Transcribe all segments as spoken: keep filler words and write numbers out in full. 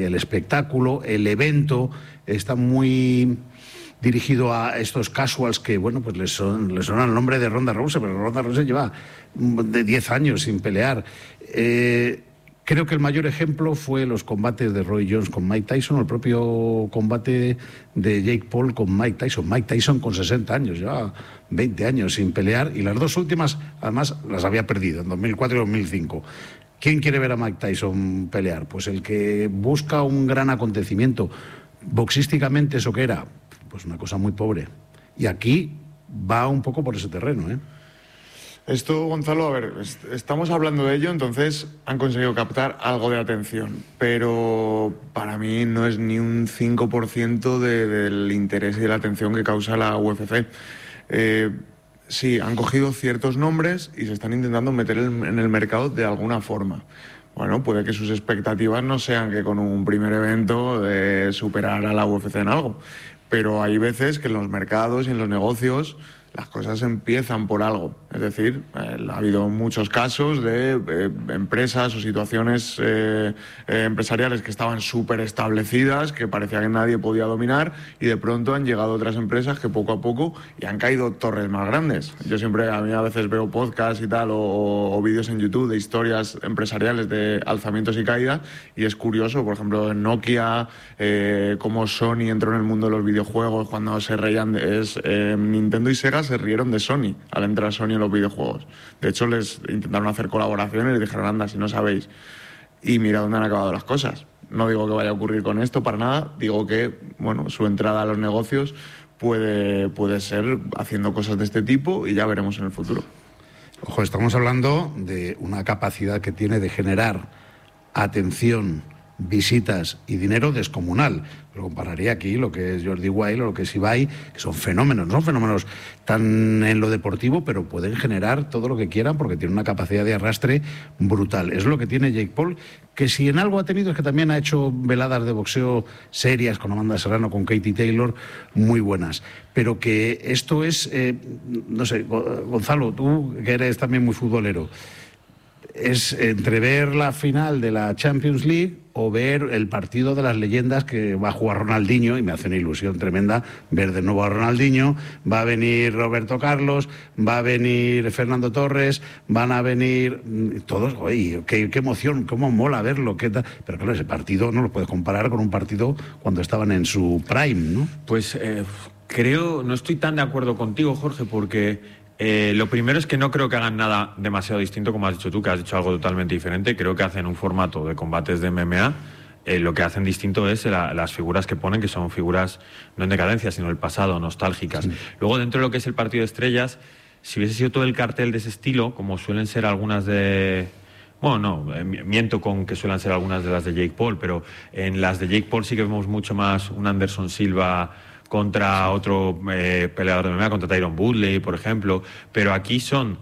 el espectáculo, el evento, está muy dirigido a estos casuals que, bueno, pues les, son, les suena el nombre de Ronda Rousey, pero Ronda Rousey lleva de diez años sin pelear. Eh, creo que el mayor ejemplo fue los combates de Roy Jones con Mike Tyson, el propio combate de Jake Paul con Mike Tyson. Mike Tyson con sesenta años, lleva veinte años sin pelear, y las dos últimas, además, las había perdido, en dos mil cuatro y dos mil cinco. ¿Quién quiere ver a Mike Tyson pelear? Pues el que busca un gran acontecimiento. Boxísticamente, ¿eso qué era? Pues una cosa muy pobre. Y aquí va un poco por ese terreno, ¿eh? Esto, Gonzalo, a ver, est estamos hablando de ello, entonces han conseguido captar algo de atención, pero para mí no es ni un cinco por ciento de, del interés y de la atención que causa la U F C. Eh, sí, han cogido ciertos nombres y se están intentando meter en el mercado de alguna forma. Bueno, puede que sus expectativas no sean que con un primer evento de superar a la U F C en algo, pero hay veces que en los mercados y en los negocios las cosas empiezan por algo. Es decir, eh, ha habido muchos casos de eh, empresas o situaciones eh, eh, empresariales que estaban súper establecidas, que parecía que nadie podía dominar, y de pronto han llegado otras empresas que poco a poco y han caído torres más grandes. Yo siempre, a mí a veces veo podcasts y tal, o, o, o vídeos en YouTube de historias empresariales de alzamientos y caídas, y es curioso, por ejemplo, en Nokia, eh, cómo Sony entró en el mundo de los videojuegos cuando se reían, de, es, eh, Nintendo y Sega se rieron de Sony al entrar Sony en los videojuegos. De hecho, les intentaron hacer colaboraciones y les dijeron, anda, si no sabéis. Y mira dónde han acabado las cosas. No digo que vaya a ocurrir con esto para nada, digo que, bueno, su entrada a los negocios puede, puede ser haciendo cosas de este tipo, y ya veremos en el futuro. Ojo, estamos hablando de una capacidad que tiene de generar atención, visitas y dinero descomunal. Pero compararía aquí lo que es Jordi Wild o lo que es Ibai, que son fenómenos, no son fenómenos tan en lo deportivo, pero pueden generar todo lo que quieran porque tienen una capacidad de arrastre brutal. Es lo que tiene Jake Paul, que si en algo ha tenido es que también ha hecho veladas de boxeo serias con Amanda Serrano, con Katie Taylor, muy buenas. Pero que esto es, eh, no sé, Gonzalo, tú que eres también muy futbolero, es entre ver la final de la Champions League o ver el partido de las leyendas que va a jugar Ronaldinho, y me hace una ilusión tremenda ver de nuevo a Ronaldinho. Va a venir Roberto Carlos, va a venir Fernando Torres, van a venir todos. Oye, qué, qué emoción, cómo mola verlo, qué tal. Pero claro, ese partido no lo puedes comparar con un partido cuando estaban en su prime, ¿no? Pues eh, creo, no estoy tan de acuerdo contigo, Jorge, porque Eh, lo primero es que no creo que hagan nada demasiado distinto, como has dicho tú, que has dicho algo totalmente diferente. Creo que hacen un formato de combates de M M A. Eh, lo que hacen distinto es la, las figuras que ponen, que son figuras no en decadencia, sino del pasado, nostálgicas. Sí. Luego, dentro de lo que es el partido de estrellas, si hubiese sido todo el cartel de ese estilo, como suelen ser algunas de... Bueno, no, eh, miento con que suelen ser algunas de las de Jake Paul, pero en las de Jake Paul sí que vemos mucho más un Anderson Silva contra otro eh, peleador de M M A, contra Tyron Woodley, por ejemplo. Pero aquí son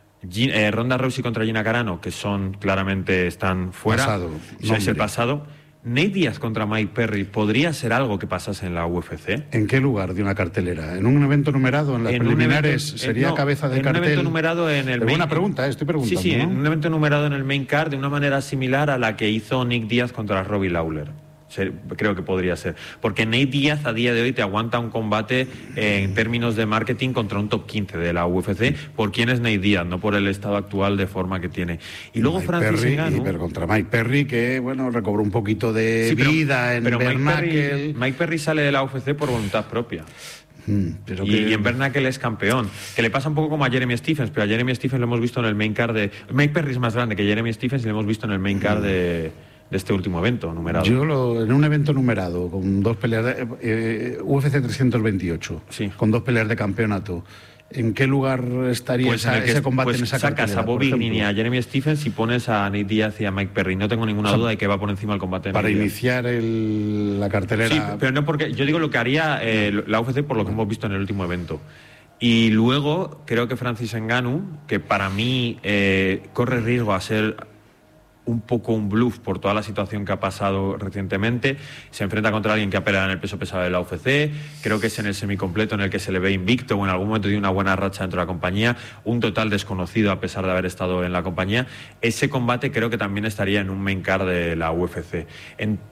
eh, Ronda Rousey contra Gina Carano, que son claramente están fuera. Pasado. Eso es el pasado. Nate Diaz contra Mike Perry, ¿podría ser algo que pasase en la U F C? ¿En qué lugar de una cartelera? ¿En un evento numerado? ¿En las en preliminares? Evento, ¿Sería eh, no, cabeza de en cartel? En un evento numerado en el... Es buena pregunta, eh, estoy preguntando. Sí, sí, ¿no? en un evento numerado en el main card, de una manera similar a la que hizo Nick Diaz contra Robbie Lawler. Creo que podría ser. Porque Nate Diaz a día de hoy te aguanta un combate eh, en términos de marketing contra un top quince de la U F C. ¿Por quién es Nate Diaz? No por el estado actual de forma que tiene. Y luego Mike Francis Perry, Ngannou, y, pero contra Mike Perry, que bueno, recobró un poquito de sí, pero, vida en pero Bernacle. Mike Perry, Mike Perry sale de la U F C por voluntad propia. Mm, pero y, que... y en Bernacle es campeón. Que le pasa un poco como a Jeremy Stephens, pero a Jeremy Stephens lo hemos visto en el main card de... Mike Perry es más grande que Jeremy Stephens y lo hemos visto en el main card de... de este último evento numerado. Yo lo, en un evento numerado con dos peleas de, eh, U F C trescientos veintiocho, sí, con dos peleas de campeonato, ¿en qué lugar estaría pues esa, en que, ese combate pues en esa sacas cartelera, a Bobby Green y a Jeremy Stephens y pones a Nate Diaz y a Mike Perry. No tengo ninguna o sea, duda de que va por encima del combate de para Nate iniciar el, la cartelera. Sí, pero no porque yo digo lo que haría eh, la U F C por lo que hemos visto en el último evento. Y luego creo que Francis Ngannou, que para mí eh, corre riesgo a ser un poco un bluff por toda la situación que ha pasado recientemente, se enfrenta contra alguien que ha peleado en el peso pesado de la U F C. Creo que es en el semicompleto en el que se le ve invicto o en algún momento tiene una buena racha dentro de la compañía, un total desconocido a pesar de haber estado en la compañía. Ese combate creo que también estaría en un main card de la U F C. En